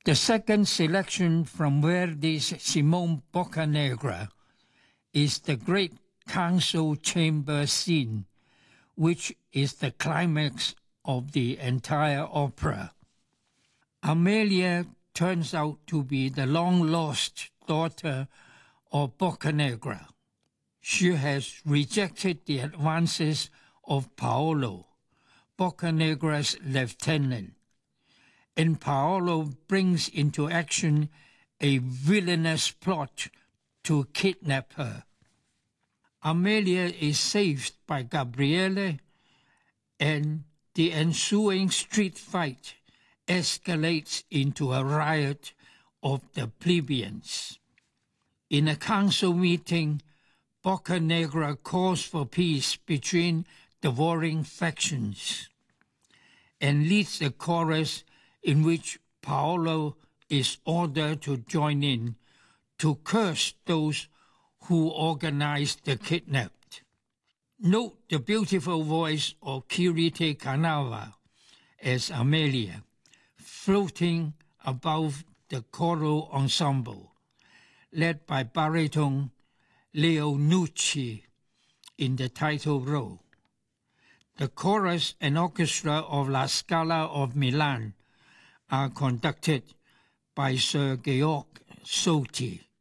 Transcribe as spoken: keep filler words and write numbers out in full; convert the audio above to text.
The second selection from Verdi's Simone Boccanegra is the great council chamber scene, which is the climax of the entire opera. Amelia turns out to be the long-lost daughter of Boccanegra. She has rejected the advances of Paolo, Boccanegra's lieutenant, and Paolo brings into action a villainous plot to kidnap her. Amelia is saved by Gabriele, and the ensuing street fight escalates into a riot of the plebeians. In a council meeting, Boccanegra calls for peace between the warring factions and leads a chorus in which Paolo is ordered to join in to curse those who organized the kidnap. Note the beautiful voice of Kirite Kanava as Amelia, floating above the choral ensemble, led by baritone Leo Nucci in the title role. The chorus and orchestra of La Scala of Milan are conducted by Sir Georg Solti.